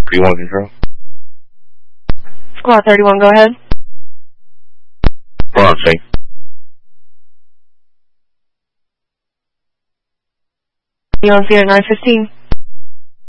31 control. Squad 31, go ahead. Hold on, Sing. You on scene at 9:15.